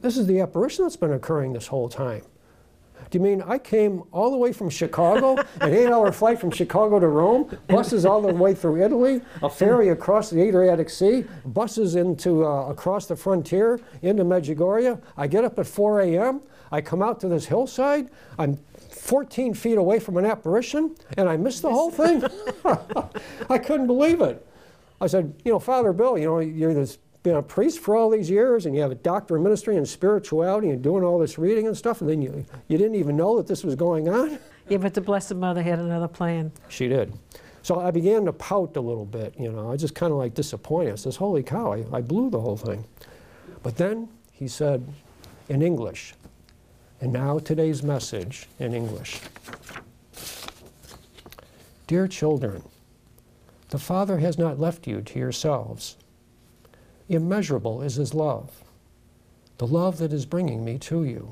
this is the apparition that's been occurring this whole time. Do you mean I came all the way from Chicago, an 8-hour flight from Chicago to Rome, buses all the way through Italy, a ferry across the Adriatic Sea, buses into across the frontier into Medjugorje. I get up at 4 a.m., I come out to this hillside, I'm 14 feet away from an apparition, and I missed the whole thing? I couldn't believe it. I said, you know, Father Bill, you know, you're this been a priest for all these years, and you have a doctor of ministry and spirituality and doing all this reading and stuff, and then you didn't even know that this was going on? Yeah, but the Blessed Mother had another plan. She did. So I began to pout a little bit, you know. I just kind of like disappointed. I says, holy cow, I blew the whole thing. But then he said in English, and now today's message in English. Dear children, the Father has not left you to yourselves. Immeasurable is His love, the love that is bringing me to you.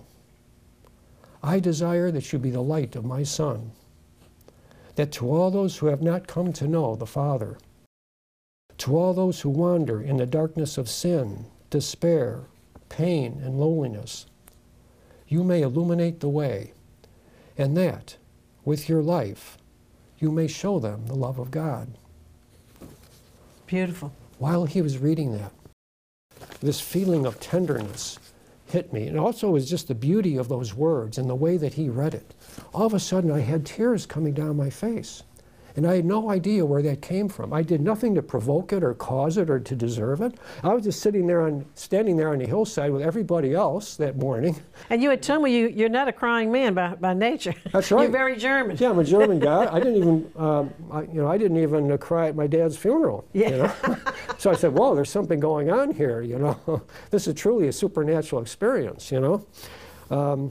I desire that you be the light of my Son, that to all those who have not come to know the Father, to all those who wander in the darkness of sin, despair, pain, and loneliness, you may illuminate the way, and that, with your life, you may show them the love of God. Beautiful. While he was reading that, this feeling of tenderness hit me. And also it was just the beauty of those words and the way that he read it. All of a sudden I had tears coming down my face. And I had no idea where that came from. I did nothing to provoke it or cause it or to deserve it. I was just standing there on the hillside with everybody else that morning. And you had told me you're not a crying man by nature. That's right. You're very German. Yeah, I'm a German guy. I didn't even, I didn't even cry at my dad's funeral. Yeah. You know? So I said, whoa, there's something going on here, you know. This is truly a supernatural experience, you know.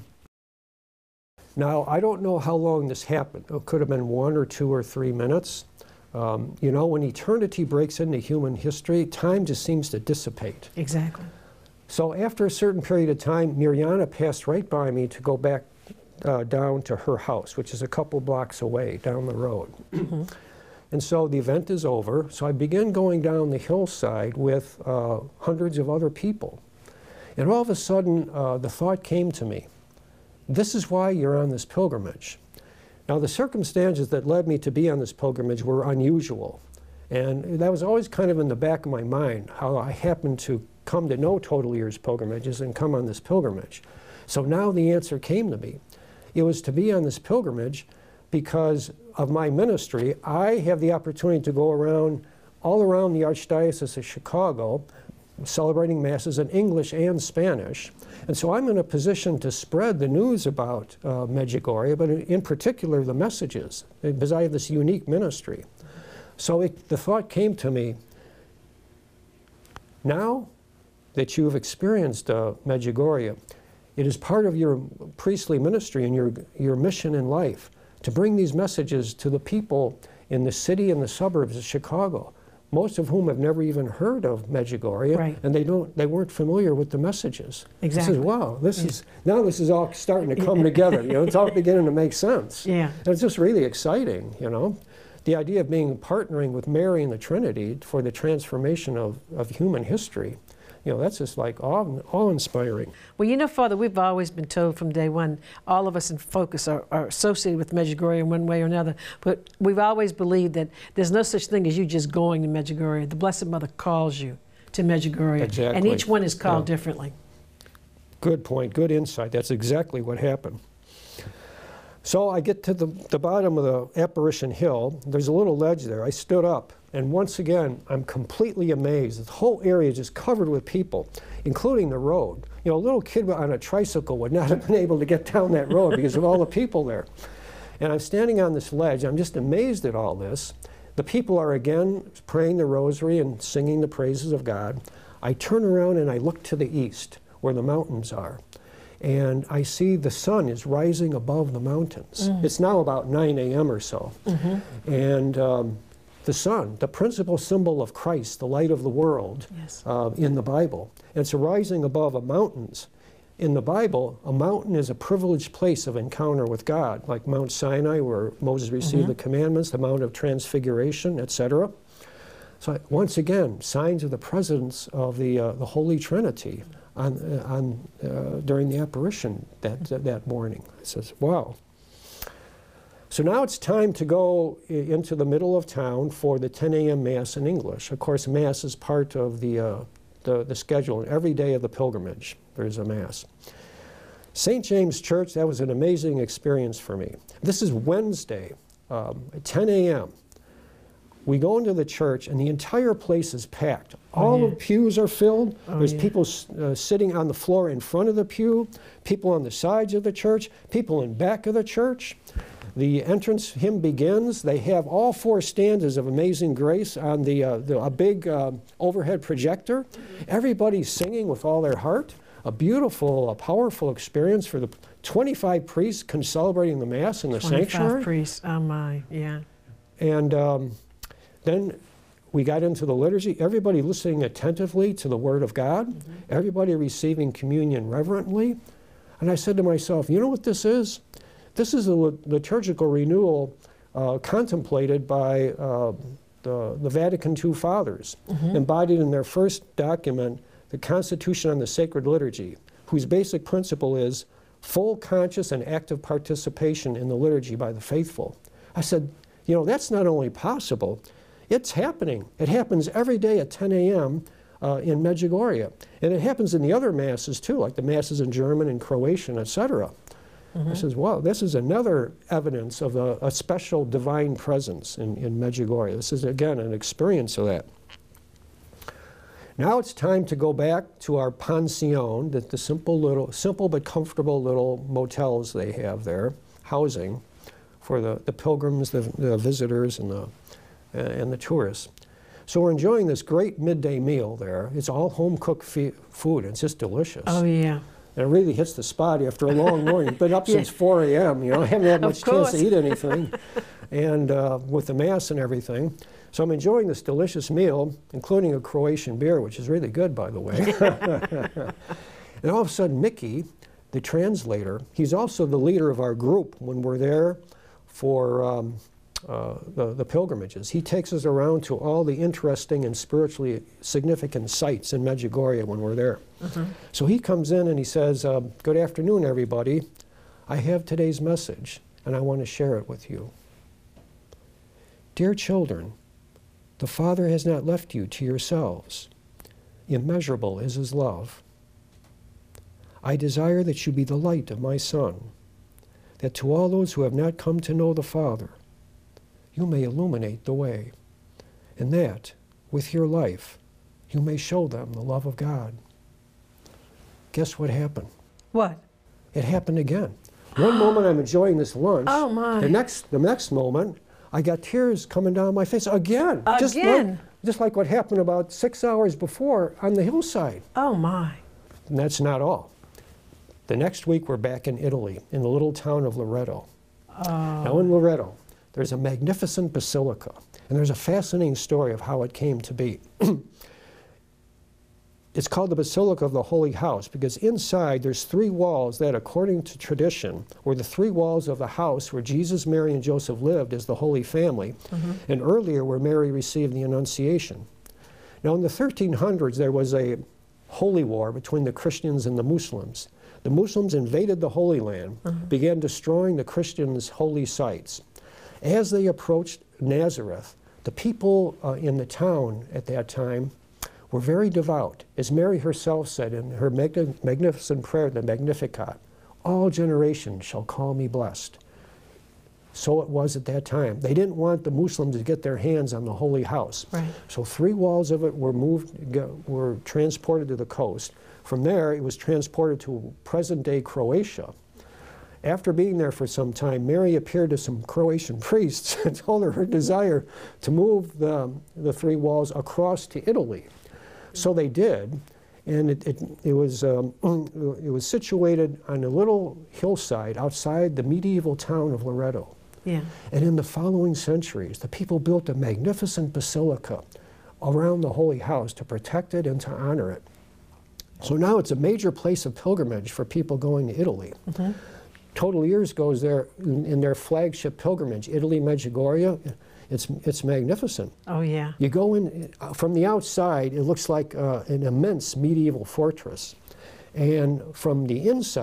Now, I don't know how long this happened. It could have been 1 or 2 or 3 minutes. You know, when eternity breaks into human history, time just seems to dissipate. Exactly. So after a certain period of time, Mirjana passed right by me to go back down to her house, which is a couple blocks away down the road. Mm-hmm. And so the event is over. So I began going down the hillside with hundreds of other people. And all of a sudden, the thought came to me, this is why you're on this pilgrimage. Now, the circumstances that led me to be on this pilgrimage were unusual. And that was always kind of in the back of my mind, how I happened to come to know Total Ears pilgrimages and come on this pilgrimage. So now the answer came to me. It was to be on this pilgrimage because of my ministry. I have the opportunity to go around, all around the Archdiocese of Chicago, celebrating Masses in English and Spanish. And so I'm in a position to spread the news about Medjugorje, but in particular the messages, because I have this unique ministry. So the thought came to me, now that you've experienced Medjugorje, it is part of your priestly ministry and your mission in life to bring these messages to the people in the city and the suburbs of Chicago, most of whom have never even heard of Medjugorje, right. And they weren't familiar with the messages. Exactly. This is, wow, now this is all starting to come together, you know, it's all beginning to make sense. Yeah. And it's just really exciting, you know. The idea of partnering with Mary and the Trinity for the transformation of human history, you know, that's just like awe-inspiring. Well, you know, Father, we've always been told from day one, all of us in Focus are associated with Medjugorje in one way or another, but we've always believed that there's no such thing as you just going to Medjugorje. The Blessed Mother calls you to Medjugorje, exactly. And each one is called differently. Good point, good insight. That's exactly what happened. So I get to the bottom of the Apparition Hill. There's a little ledge there. I stood up, and once again, I'm completely amazed. The whole area is just covered with people, including the road. You know, a little kid on a tricycle would not have been able to get down that road because of all the people there. And I'm standing on this ledge. I'm just amazed at all this. The people are again praying the rosary and singing the praises of God. I turn around and I look to the east, where the mountains are. And I see the sun is rising above the mountains. It's now about 9 a.m. or so. Mm-hmm. And the sun, the principal symbol of Christ, the light of the world, yes. In the Bible. And it's rising above the mountains. In the Bible, a mountain is a privileged place of encounter with God, like Mount Sinai, where Moses received the commandments, the Mount of Transfiguration, etc. So once again, signs of the presence of the Holy Trinity during the apparition that morning. I says, wow. So now it's time to go into the middle of town for the 10 a.m. Mass in English. Of course, Mass is part of the schedule. Every day of the pilgrimage, there's a Mass. St. James Church, that was an amazing experience for me. This is Wednesday, at 10 a.m. We go into the church, and the entire place is packed. All the pews are filled. There's people sitting on the floor in front of the pew, people on the sides of the church, people in back of the church. The entrance hymn begins. They have all 4 stanzas of Amazing Grace on a big overhead projector. Everybody's singing with all their heart. A beautiful, powerful experience for the 25 priests celebrating the Mass in the sanctuary. 25 priests, oh my, yeah. And then we got into the liturgy. Everybody listening attentively to the Word of God. Everybody receiving communion reverently. And I said to myself, you know what this is? This is a liturgical renewal contemplated by the Vatican II Fathers, embodied in their first document, the Constitution on the Sacred Liturgy, whose basic principle is full conscious and active participation in the liturgy by the faithful. I said, you know, that's not only possible, it's happening. It happens every day at 10 a.m. In Medjugorje. And it happens in the other Masses too, like the Masses in German and Croatian, etc. I says, wow, this is another evidence of a special divine presence in Medjugorje. This is, again, an experience of that. Now it's time to go back to our pension, the simple but comfortable little motels they have there, housing for the pilgrims, the visitors, and the tourists. So we're enjoying this great midday meal there. It's all home-cooked food. It's just delicious. Oh, yeah. And it really hits the spot after a long morning. Been up since 4 a.m., you know, I haven't had much chance to eat anything. And with the Mass and everything. So I'm enjoying this delicious meal, including a Croatian beer, which is really good, by the way. And all of a sudden, Mickey, the translator, he's also the leader of our group when we're there for the pilgrimages. He takes us around to all the interesting and spiritually significant sites in Medjugorje when we're there. So he comes in and he says, good afternoon, everybody. I have today's message, and I want to share it with you. Dear children, the Father has not left you to yourselves. Immeasurable is his love. I desire that you be the light of my Son, that to all those who have not come to know the Father, you may illuminate the way, and that, with your life, you may show them the love of God. Guess what happened? What? It happened again. One moment I'm enjoying this lunch. Oh, my. The next moment, I got tears coming down my face again. Again? Just like what happened about 6 hours before on the hillside. Oh, my. And that's not all. The next week, we're back in Italy, in the little town of Loreto. Now, in Loreto, there's a magnificent basilica, and there's a fascinating story of how it came to be. It's called the Basilica of the Holy House because inside there's 3 walls that, according to tradition, were the 3 walls of the house where Jesus, Mary, and Joseph lived as the Holy Family, and earlier where Mary received the Annunciation. Now, in the 1300s, there was a holy war between the Christians and the Muslims. The Muslims invaded the Holy Land, began destroying the Christians' holy sites. As they approached Nazareth, the people in the town at that time were very devout. As Mary herself said in her magnificent prayer, the Magnificat, all generations shall call me blessed. So it was at that time. They didn't want the Muslims to get their hands on the Holy House. Right. So 3 walls of it were transported to the coast. From there, it was transported to present-day Croatia. After being there for some time, Mary appeared to some Croatian priests and told her desire to move the 3 walls across to Italy. So they did, and it was situated on a little hillside outside the medieval town of Loreto. Yeah. And in the following centuries, the people built a magnificent basilica around the Holy House to protect it and to honor it. So now it's a major place of pilgrimage for people going to Italy. Total Years goes there in their flagship pilgrimage, Italy, Medjugorje. It's magnificent. Oh, yeah. You go in, from the outside, it looks like an immense medieval fortress. And from the inside,